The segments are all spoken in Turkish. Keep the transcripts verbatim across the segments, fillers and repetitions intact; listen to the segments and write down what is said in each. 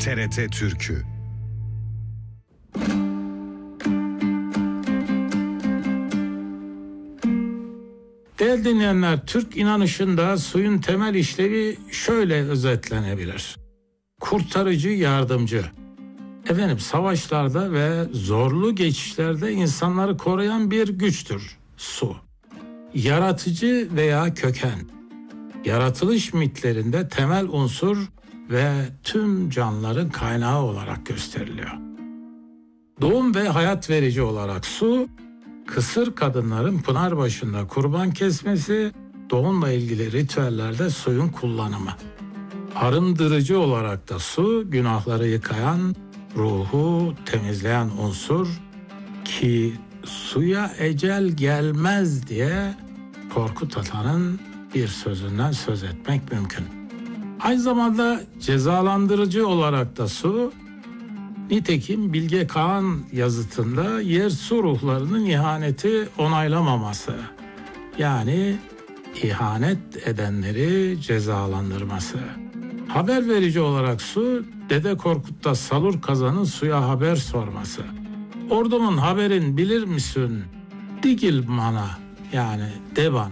T R T Türkü. Değerli dinleyenler, Türk inanışında suyun temel işlevi şöyle özetlenebilir: kurtarıcı, yardımcı. Efendim, savaşlarda ve zorlu geçişlerde insanları koruyan bir güçtür su. Yaratıcı veya köken. Yaratılış mitlerinde temel unsur ve tüm canlıların kaynağı olarak gösteriliyor. Doğum ve hayat verici olarak su, kısır kadınların pınar başında kurban kesmesi, doğumla ilgili ritüellerde suyun kullanımı. Arındırıcı olarak da su, günahları yıkayan, ruhu temizleyen unsur ki suya ecel gelmez diye Korkut Ata'nın bir sözünden söz etmek mümkün. Aynı zamanda cezalandırıcı olarak da su, nitekim Bilge Kağan yazıtında yer su ruhlarının ihaneti onaylamaması, yani ihanet edenleri cezalandırması. Haber verici olarak su, Dede Korkut'ta Salur Kazan'ın suya haber sorması. Ordumun haberin bilir misin? Dikil bana, yani de bana.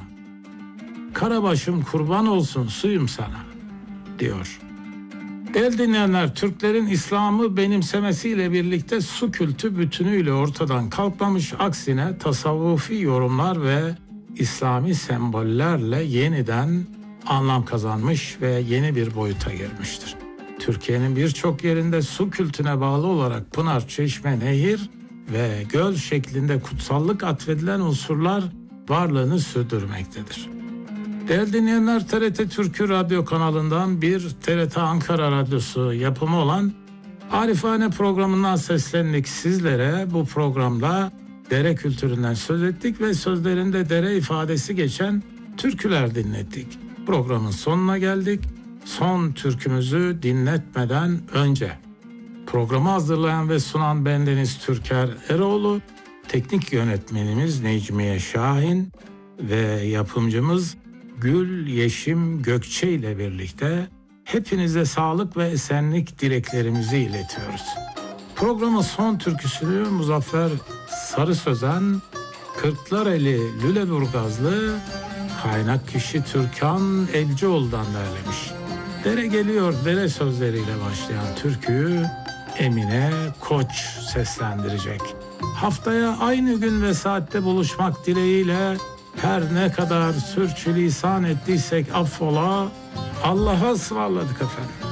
Karabaşım kurban olsun suyum sana, diyor. Değerli dinleyenler, Türklerin İslam'ı benimsemesiyle birlikte su kültü bütünüyle ortadan kalkmamış, aksine tasavvufi yorumlar ve İslami sembollerle yeniden anlam kazanmış ve yeni bir boyuta girmiştir. Türkiye'nin birçok yerinde su kültüne bağlı olarak pınar, çeşme, nehir ve göl şeklinde kutsallık atfedilen unsurlar varlığını sürdürmektedir. Değerli dinleyenler, T R T Türkü Radyo kanalından bir T R T Ankara Radyosu yapımı olan Arifane programından seslendik sizlere. Bu programda dere kültüründen söz ettik ve sözlerinde dere ifadesi geçen türküler dinlettik. Programın sonuna geldik. Son türkümüzü dinletmeden önce programı hazırlayan ve sunan bendeniz Türker Eroğlu, teknik yönetmenimiz Necmiye Şahin ve yapımcımız Gül Yeşim Gökçe ile birlikte hepinize sağlık ve esenlik dileklerimizi iletiyoruz. Programın son türküsünü Muzaffer Sarı Sözen, Kırklareli Lüleburgazlı kaynak kişi Türkan Elcioğlu'dan derlemiş. Dere geliyor dere sözleriyle başlayan türküyü Emine Koç seslendirecek. Haftaya aynı gün ve saatte buluşmak dileğiyle, her ne kadar sürçülisan ettiysek affola, Allah'a ısmarladık efendim.